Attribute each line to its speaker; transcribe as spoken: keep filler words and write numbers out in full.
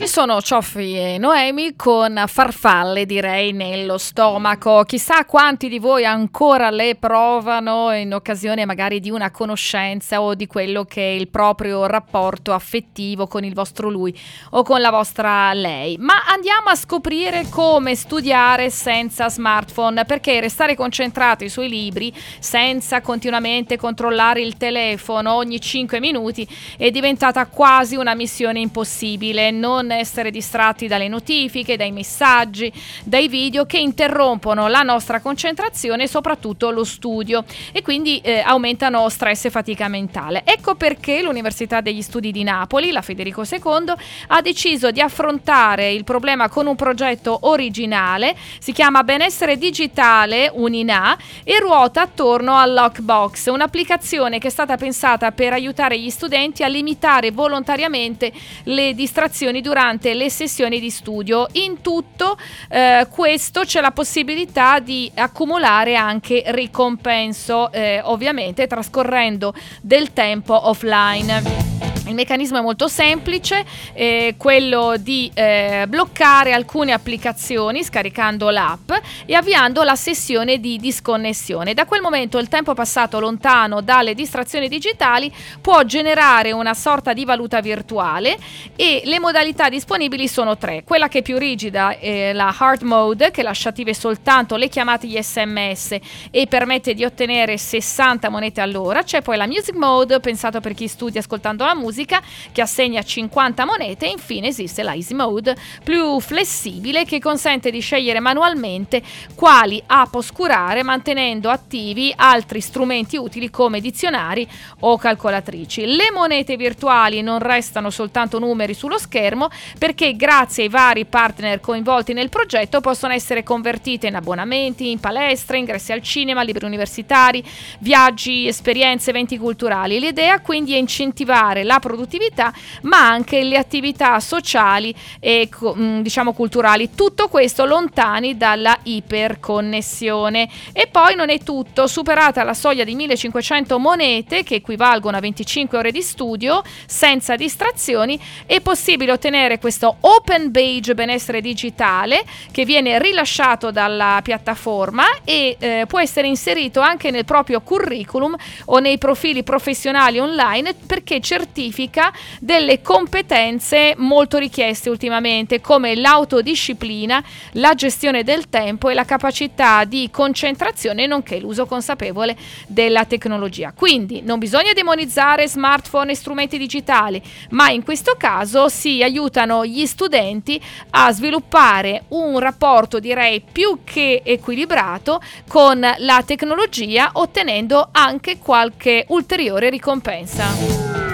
Speaker 1: sono Cioffi e Noemi con farfalle, direi, nello stomaco. Chissà quanti di voi ancora le provano in occasione magari di una conoscenza o di quello che è il proprio rapporto affettivo con il vostro lui o con la vostra lei. Ma andiamo a scoprire come studiare senza smartphone, perché restare concentrati sui libri senza continuamente controllare il telefono ogni cinque minuti è diventata quasi una missione impossibile. Non essere distratti dalle notifiche, dai messaggi, dai video che interrompono la nostra concentrazione e soprattutto lo studio, e quindi eh, aumentano stress e fatica mentale. Ecco perché l'Università degli Studi di Napoli, la Federico secondo, ha deciso di affrontare il problema con un progetto originale. Si chiama Benessere Digitale Unina e ruota attorno al Lockbox, un'applicazione che è stata pensata per aiutare gli studenti a limitare volontariamente le distrazioni durante le sessioni di studio. In tutto eh, questo c'è la possibilità di accumulare anche ricompenso, eh, ovviamente trascorrendo del tempo offline. Il meccanismo è molto semplice, eh, quello di eh, bloccare alcune applicazioni scaricando l'app e avviando la sessione di disconnessione. Da quel momento il tempo passato lontano dalle distrazioni digitali può generare una sorta di valuta virtuale, e le modalità disponibili sono tre. Quella che è più rigida è la hard mode, che lascia attive soltanto le chiamate e gli sms e permette di ottenere sessanta monete all'ora. C'è poi la music mode, pensato per chi studia ascoltando la musica, che assegna cinquanta monete, e infine esiste la easy mode, più flessibile, che consente di scegliere manualmente quali app oscurare, mantenendo attivi altri strumenti utili come dizionari o calcolatrici. Le monete virtuali non restano soltanto numeri sullo schermo, perché grazie ai vari partner coinvolti nel progetto possono essere convertite in abbonamenti, in palestre, ingressi al cinema, libri universitari, viaggi, esperienze, eventi culturali. L'idea quindi è incentivare la produttività, ma anche le attività sociali e diciamo culturali, tutto questo lontani dalla iperconnessione. E poi non è tutto: superata la soglia di millecinquecento monete, che equivalgono a venticinque ore di studio senza distrazioni, è possibile ottenere questo open badge benessere digitale, che viene rilasciato dalla piattaforma e eh, può essere inserito anche nel proprio curriculum o nei profili professionali online, perché certifica delle competenze molto richieste ultimamente, come l'autodisciplina, la gestione del tempo e la capacità di concentrazione, nonché l'uso consapevole della tecnologia. Quindi non bisogna demonizzare smartphone e strumenti digitali, ma in questo caso si aiutano gli studenti a sviluppare un rapporto, direi, più che equilibrato con la tecnologia, ottenendo anche qualche ulteriore ricompensa.